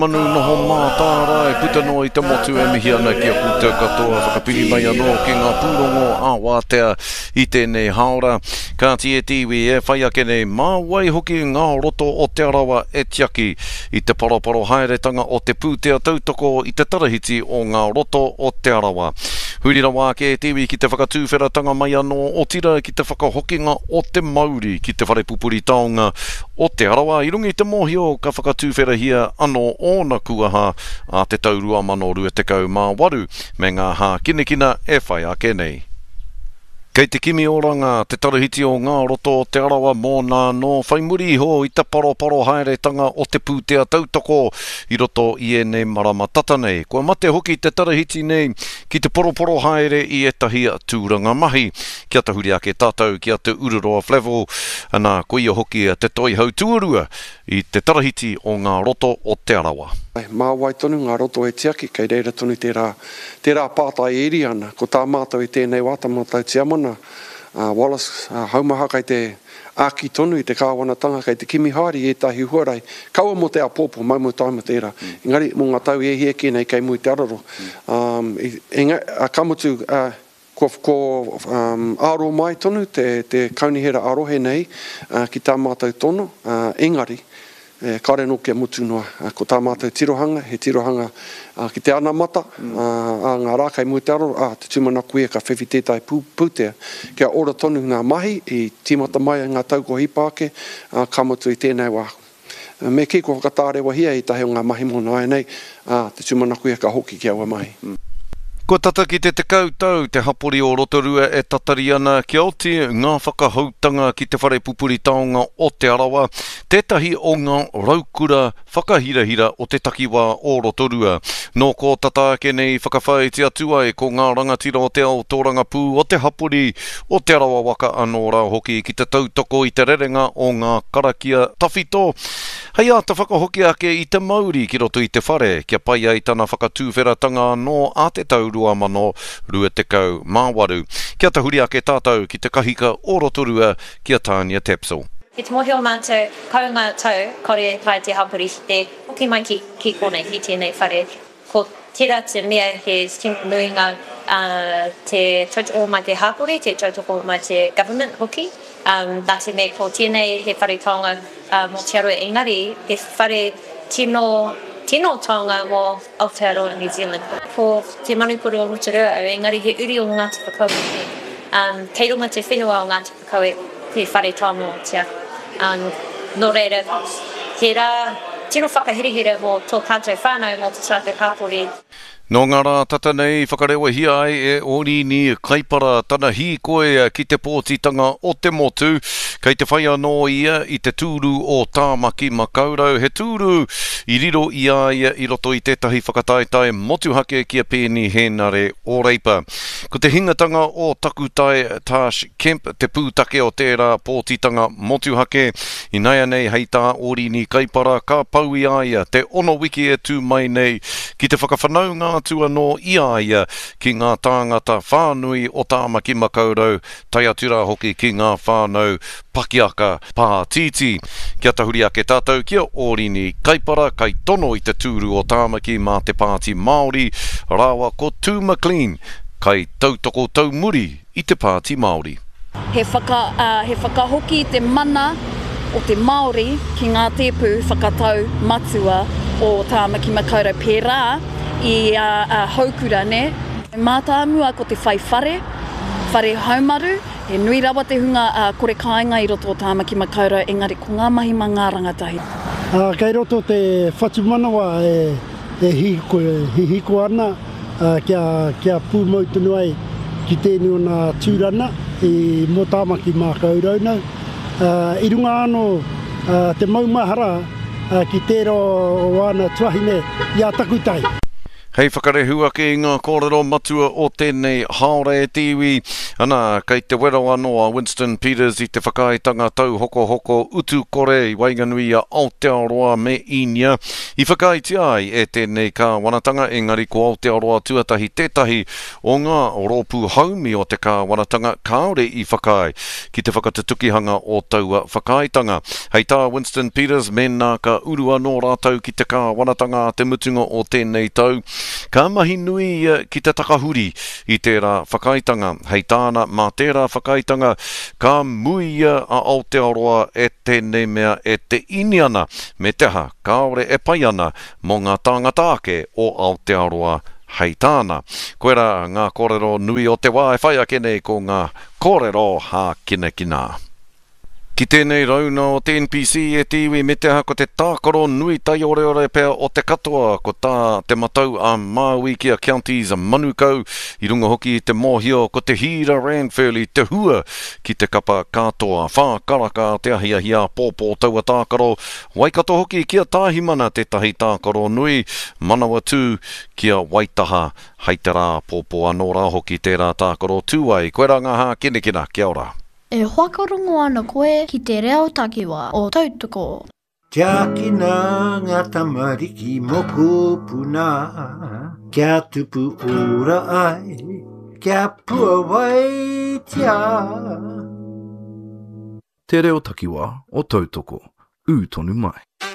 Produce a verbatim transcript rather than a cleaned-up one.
Manu noho mā tārai, puta no I te motu e mihi ana ki a kūtau katoa, whakapiri mai anō ki ngā pūrongo a wātea I tēnei haora. Ka tie tiwi e whai ake nei mā wai hoki ngā roto o te arawa e tiaki I te paroparo haeretanga o te pūtea tautoko I te tarahiti o ngā roto o te arawa. Hurira wā ke tiwi ki te whakatūwheratanga mai anō o tira ki te whakahokinga o te Māori ki te whare pupuri taonga o te arawa. I rungi te mōhio ka whakatūwherahia anō ona kuaha a te taurua mano rua te kau mā waru me ngā hā kinekina e whai ake nei. Kei te kimi oranga, te tarahiti o ngā roto o te arawa mō nā no whai muri iho I te paroparo haeretanga o te pūtea tautoko I roto I e nei marama tata nei. Kua mate hoki te tarahiti nei ki te poroporo haere I etahi tūranga mahi. Kia te huri ake tātou kia te Ururoa Flevel, ana ko ia hoki te toi hau tuarua I te tarahiti o ngā roto o te arawa. Mā wai tonu ngā roto e tiaki, kei reira tonu tērā, tērā pātai eri ana, ko tā mātou I tēnei wata mātou tiamana. Uh, Wallace, uh, haumaha kei te āki tonu I te kāwanatanga, kei te kimi haari e tahi huarai, kaua mo te apōpo, mai mo taima tērā. Mm. Engari, mō ngā tau e hieke nei kei mui te araro. Mm. Um, enga, a kamutu, uh, ko, ko um, aro mai tonu, te, te kaunihera arohe nei, uh, ki tā mātou tonu, uh, engari, E, kare no kia mutu noa, uh, ko tā mātou tirohanga, he tirohanga uh, ki te ana mata, mm. uh, a ngā rākai mui te aro, uh, te tūmana kuia ka whewhi tētai pū, pūtea, kia ora tonu ngā mahi, I timata mai ngā tauko hipāke, uh, ka mutu I tēnei wā. Uh, me ki ko whakatāre wahia I tahi o ngā mahi mōna ai nei, uh, te tūmana kuia ka hoki kia wa mahi. Mm. Ko tata ki te te kautau, te hapori o Rotorua e tatari ana ki oti ngā whakahautanga ki te whare pupuri taonga o te arawa, tētahi o ngā raukura whakahirahira o te takiwā o Rotorua. Nō ko tata ake nei whakawhaitia tuai ko ngā rangatira o te ao tōranga pū o te hapori o te arawa waka anō rā hoki ki te tautoko I te rerenga o ngā karakia tawhito. Hei a te whakahoki ake I te Māori ki roto I te whare, kia pai ai tana whakatūwheratanga no a te taurua mano rua te kau mā waru. Kia te huri ake tātou ki te kahika o Rotorua kia Tania Tapsell. He te mohi o mātou, kaunga tau, kore vai te hapuri te hoki mai ki, ki kone ki tēnei whare. Ko tērā te mea he stinko nuinga uh, te tautoko mai te hapuri, te tautoko mai te government hoki. Um, nā te mea ko tēnei he whare taonga uh, mō te aroa engari, he whare tino, tino taonga mō Aotearoa New Zealand. Ko te manupuru o Rotorua, engari he uri o Ngāti Whakaue. Um, kei runga te whenua o Ngāti Whakaue, he whare taonga o tia. Um, no reira, he rā, tino whakahirihira mō tō tātou whānau mō te tātou kāpori. No ngā rā tata nei whakarewa hia ai e ori ni kaipara tana hi koe ki te pōtitanga o te motu, kei te whai anō ia I te tūru o Tāmaki Makaurau. He tūru I riro I aia I roto I tētahi whakataitai motuhake kia pēni hēnare o reipa. Ko te hingatanga o Takutai Tash Kemp, te pūtake o tērā pōtitanga motuhake, I naia nei hei tā ori ni kaipara ka pau I aia, te ono wiki e tū mai nei ki te whakawhanau ngā tua no I aia ki ngā tāngata whānui o Tāmaki Makaurau, tai atura hoki ki ngā whānau pakiaka pātiti. Kia tahuri ake tātou kia orini kaipara kai tono I te tūru o Tāmaki mā te pāti Māori, rawa ko Tū McLean, kai tautoko taumuri I te pāti Māori. He, whaka, uh, he whakahoki te mana o te Māori ki ngā tēpū whakatau matua o Tāmaki Makaurau pērā, I uh, uh, haukura ne. Mātāmua ko te whai whare, whare haumaru, he nui rawa te hunga uh, kore kāinga I roto o Tāmaki Makaurau, engari ko ngā mahi mā ngā rangatahi. Uh, kei roto te whatumanawa e, e hihiko, hihiko ana, uh, kia, kia pūmautunu ai ki tēnei o nā tūrana I mō Tāmaki Makaurau nau. Uh, I runga anō uh, te maumahara uh, ki tēro o ana tuahine I a Takutai. Hei whakarehu ake i ngā kōrero matua o tēnei haora e tiwi. Ana, kei te wero anoa Winston Peters i te whakaitanga tau hoko hoko utu kore i Wainganui a Aotearoa me Inia. I whakaiti ai e tēnei ka wanatanga engari ko Aotearoa tuatahi tētahi o ngā rōpū haumi o te ka wanatanga kāore i whakai ki te whakatukihanga o taua whakaitanga. Hei tā Winston Peters me nā ka urua no rātau ki te ka wanatanga te mutunga o tēnei tau. Ka mahi nui uh, ki te takahuri i tērā whakaitanga. Hei tāna mā tērā whakaitanga, ka mui uh, a Aotearoa e tēnei mea e te iniana me teha kāore e pai ana mō ngā tāngata ake o Aotearoa hei tāna. Koera ngā kōrero nui o te wā e whai ake nei ko ngā kōrero hā kina kina. Ki tēnei rauna o te N P C e tiwi me te hako te tākaro nui tai ore ore pēr o te katoa ko tā te matau a Maui kia counties a Manukau i runga hoki i te mōhio ko te hira Ranfurly te hua ki te kapa katoa whākaraka te ahiahia pōpō taua tākaro waikato hoki kia tāhimana te tahi tākaro nui manawa tū kia waitaha hei te rā pōpō anō rā hoki tērā tākaro tūai koera ngā hā kinekina kia ora. E whakarongo ana koe ki te reo takiwa o tautoko. Kia kina ngā tamariki moko puna, kia tupu ora ai, kia pua wai tia. Te reo takiwa o tautoko, u tonu mai.